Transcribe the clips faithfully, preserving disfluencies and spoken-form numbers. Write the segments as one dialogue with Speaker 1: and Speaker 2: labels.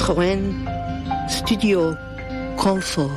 Speaker 1: Citroën Studio Confort。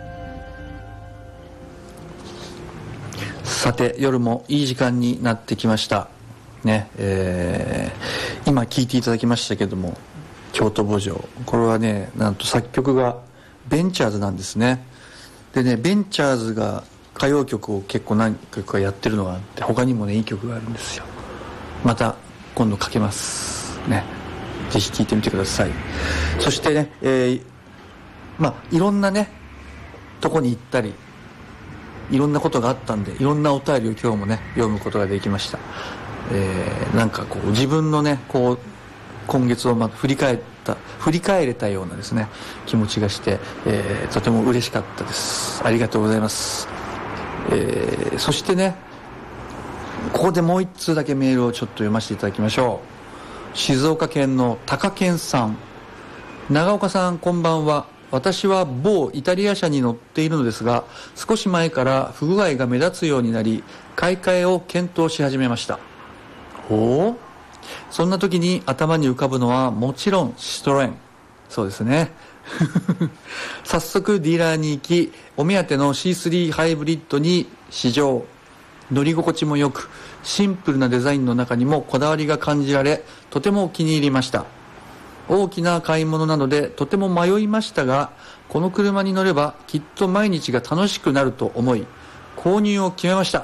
Speaker 2: さて夜もいい時間になってきましたね。えー、今聴いていただきましたけども、京都慕情、これはねなんと作曲がベンチャーズなんですね。でね、ベンチャーズが歌謡曲を結構何曲かやってるのがあって、他にもねいい曲があるんですよ。また今度かけますね、ぜひ聴いてみてください。そしてね、えー、まあいろんなねとこに行ったりいろんなことがあったんで、いろんなお便りを今日もね読むことができました。えー、なんかこう自分のねこう今月をま振り返った振り返れたようなですね気持ちがして、えー、とても嬉しかったです。ありがとうございます。えー、そしてね、ここでもう一通だけメールをちょっと読ませていただきましょう。静岡県の高健さん。長岡さんこんばんは。私は某イタリア車に乗っているのですが、少し前から不具合が目立つようになり、買い替えを検討し始めました。おお、そんな時に頭に浮かぶのはもちろんシトロエン。そうですね。早速ディーラーに行き、お目当ての シースリー ハイブリッドに試乗。乗り心地も良く、シンプルなデザインの中にもこだわりが感じられ、とても気に入りました。大きな買い物なのでとても迷いましたが、この車に乗ればきっと毎日が楽しくなると思い購入を決めました。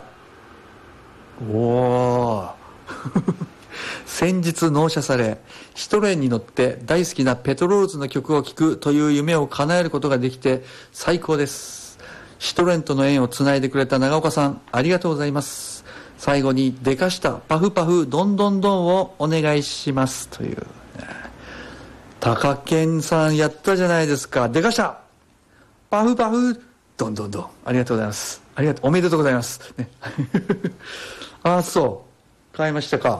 Speaker 2: おー先日納車され、シトロエンに乗って大好きなペトロールズの曲を聴くという夢を叶えることができて最高です。シトロエンとの縁をつないでくれた長岡さん、ありがとうございます。最後にでかしたパフパフどんどんどんをお願いしますという。高健さんやったじゃないですか。でかしたパフパフどんどんどん、ありがとうございます。ありがとう、おめでとうございます、ね、ああそう買いましたか。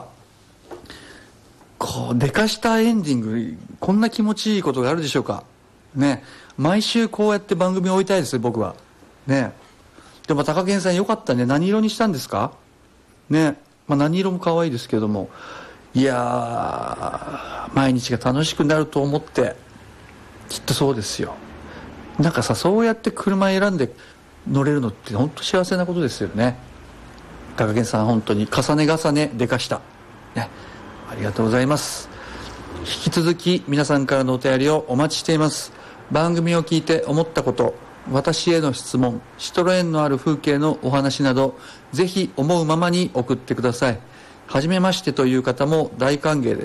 Speaker 2: こうでかしたエンディング、こんな気持ちいいことがあるでしょうかね。毎週こうやって番組を置いたいですよ僕はね。でも高健さんよかったね。何色にしたんですかね。まあ、何色も可愛いですけども、いやー毎日が楽しくなると思って、きっとそうですよ。なんかさ、そうやって車選んで乗れるのって本当幸せなことですよね。高健さん本当に重ね重ねでかしたね、ありがとうございます。引き続き皆さんからのお便りをお待ちしています。番組を聞いて思ったこと、私への質問、シトロエンのある風景のお話など、ぜひ思うままに送ってください。はじめましてという方も大歓迎です。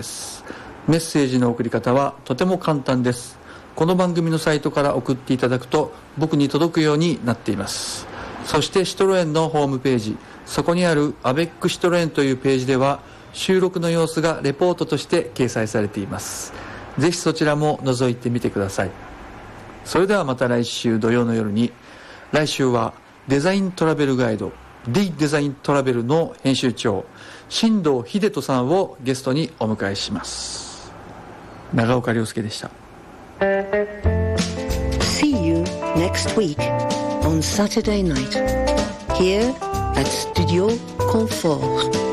Speaker 2: メッセージの送り方はとても簡単です。この番組のサイトから送っていただくと僕に届くようになっています。そしてシトロエンのホームページ、そこにあるアベックシトロエンというページでは収録の様子がレポートとして掲載されています。ぜひそちらも覗いてみてください。それではまた来週土曜の夜に。来週はデザイントラベルガイド D デザイントラベルの編集長新藤秀人さんをゲストにお迎えします。長岡亮介でした。
Speaker 1: See you next week on Saturday night here at Studio Confort.